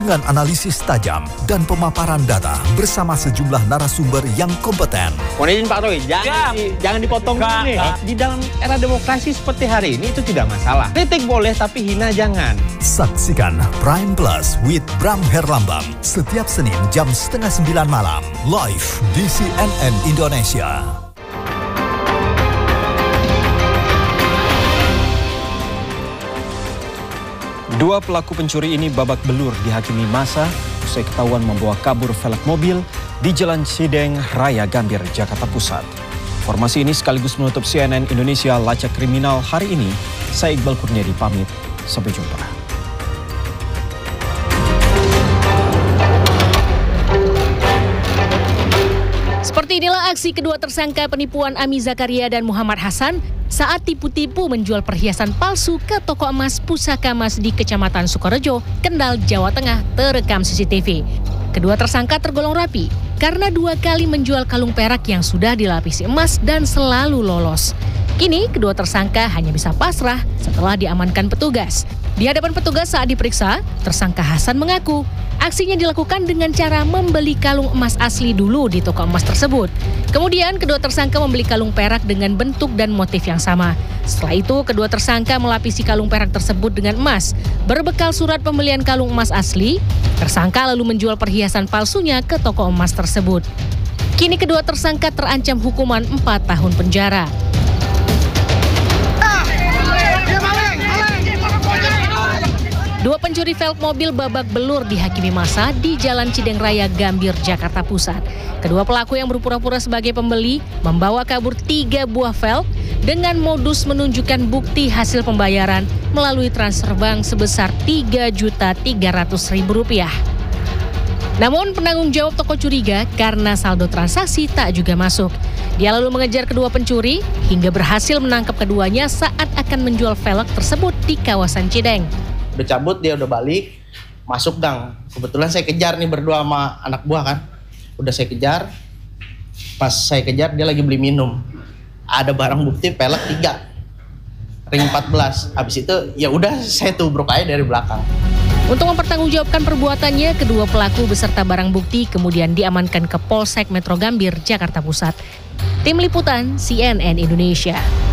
Dengan analisis tajam dan pemaparan data bersama sejumlah narasumber yang kompeten. Mohon izin Pak Roy, jangan dipotong dulu nih. Di dalam era demokrasi seperti hari ini itu tidak masalah. Kritik boleh tapi hina jangan. Saksikan Prime Plus with Bram Herlambang setiap Senin jam 8:30 malam live di CNN Indonesia. Dua pelaku pencuri ini babak belur dihakimi massa usai ketahuan membawa kabur velg mobil di Jalan Cideng Raya Gambir, Jakarta Pusat. Informasi ini sekaligus menutup CNN Indonesia Lacak Kriminal hari ini. Saya Iqbal Kurniadi pamit. Sampai jumpa. Seperti inilah aksi kedua tersangka penipuan Ami Zakaria dan Muhammad Hasan saat tipu-tipu menjual perhiasan palsu ke toko emas Pusaka Mas di Kecamatan Sukorejo, Kendal, Jawa Tengah terekam CCTV. Kedua tersangka tergolong rapi karena 2 kali menjual kalung perak yang sudah dilapisi emas dan selalu lolos. Kini kedua tersangka hanya bisa pasrah setelah diamankan petugas. Di hadapan petugas saat diperiksa, tersangka Hasan mengaku aksinya dilakukan dengan cara membeli kalung emas asli dulu di toko emas tersebut. Kemudian kedua tersangka membeli kalung perak dengan bentuk dan motif yang sama. Setelah itu kedua tersangka melapisi kalung perak tersebut dengan emas. Berbekal surat pembelian kalung emas asli, tersangka lalu menjual perhiasan palsunya ke toko emas tersebut. Kini kedua tersangka terancam hukuman 4 tahun penjara. Dua pencuri velg mobil babak belur dihakimi massa di Jalan Cideng Raya Gambir, Jakarta Pusat. Kedua pelaku yang berpura-pura sebagai pembeli membawa kabur 3 buah velg dengan modus menunjukkan bukti hasil pembayaran melalui transfer bank sebesar Rp3.300.000. Namun penanggung jawab toko curiga karena saldo transaksi tak juga masuk. Dia lalu mengejar kedua pencuri hingga berhasil menangkap keduanya saat akan menjual velg tersebut di kawasan Cideng. Udah cabut, dia udah balik, masuk gang. Kebetulan saya kejar nih berdua sama anak buah kan. Udah saya kejar, pas saya kejar dia lagi beli minum. Ada barang bukti pelek 3, ring 14. Habis itu ya udah saya tubruk aja dari belakang. Untuk mempertanggungjawabkan perbuatannya, kedua pelaku beserta barang bukti kemudian diamankan ke Polsek Metro Gambir, Jakarta Pusat. Tim Liputan CNN Indonesia.